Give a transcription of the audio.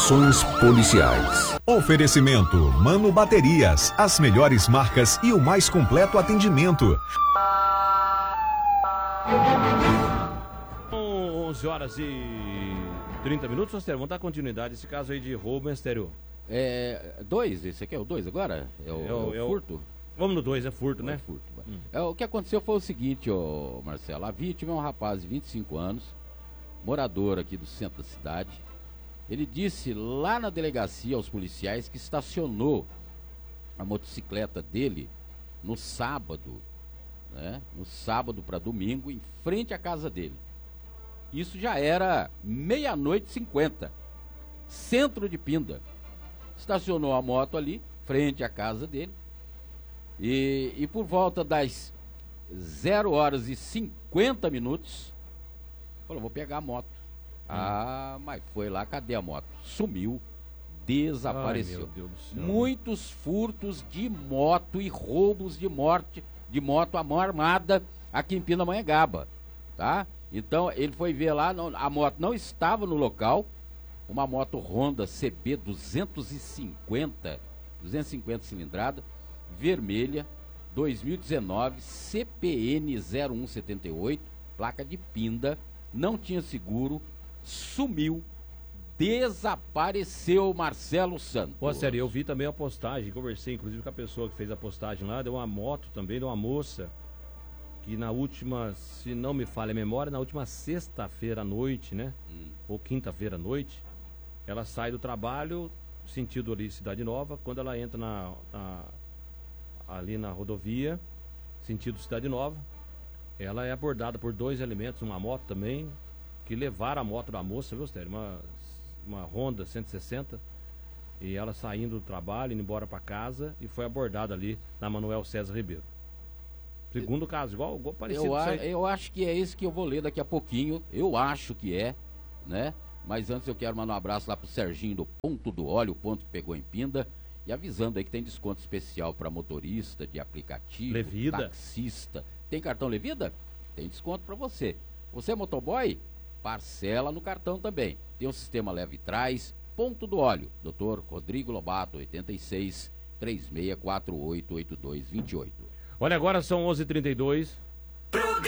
Informações policiais. Oferecimento Mano Baterias, as melhores marcas e o mais completo atendimento. 11 horas e 30 minutos, Estéreo. Vamos dar continuidade a esse caso aí de roubo, hein, Estéreo? Esse aqui é o 2 agora? É o furto? Vamos no 2, é furto, né? Furto. O que aconteceu foi o seguinte, Marcelo. A vítima é um rapaz de 25 anos, morador aqui do centro da cidade. Ele disse lá na delegacia aos policiais que estacionou a motocicleta dele no sábado, né? No sábado para domingo, em frente à casa dele. Isso já era 00:50, centro de Pinda. Estacionou a moto ali, frente à casa dele. E por volta das 00:50, falou, vou pegar a moto. Mas foi lá, cadê a moto? Sumiu, desapareceu. Ai, meu Deus do céu. Muitos furtos de moto e roubos de moto à mão armada aqui em Pindamonhangaba, tá? Então ele foi ver lá, a moto não estava no local, uma moto Honda CB 250 cilindrada, vermelha, 2019, CPN 0178, placa de Pinda, não tinha seguro, sumiu, desapareceu, Marcelo Santos. Pô, sério, eu vi também a postagem, conversei inclusive com a pessoa que fez a postagem lá, deu uma moto também, de uma moça, que na última, se não me falha a memória, na última sexta-feira à noite, né? Ou quinta-feira à noite, ela sai do trabalho, sentido ali Cidade Nova, quando ela entra ali na rodovia, sentido Cidade Nova, ela é abordada por 2 elementos, uma moto também, que levaram a moto da moça, viu, Stério? Uma Honda 160, e ela saindo do trabalho, indo embora para casa, e foi abordada ali na Manuel César Ribeiro. Segundo caso, igual parecido. Eu acho que é esse que eu vou ler daqui a pouquinho, eu acho que é, né? Mas antes eu quero mandar um abraço lá pro Serginho do Ponto do Óleo, o ponto que pegou em Pinda, e avisando aí que tem desconto especial para motorista de aplicativo, Levida, taxista. Tem cartão Levida? Tem desconto para você. Você é motoboy? Parcela no cartão também. Tem o sistema Leve Trás, Ponto do Óleo. Dr. Rodrigo Lobato, 86 3648 8228. Olha, agora são 11h32.